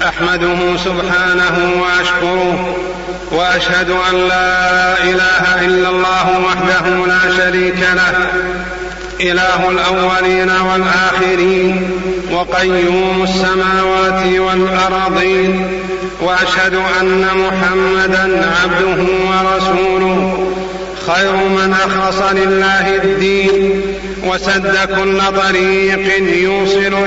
أحمده سبحانه وأشكره، وأشهد أن لا إله إلا الله وحده لا شريك له، إله الأولين والآخرين وقيوم السماوات والأرضين، وأشهد أن محمدا عبده ورسوله، خير من أخلص لله الدين وسد كل طريق يوصل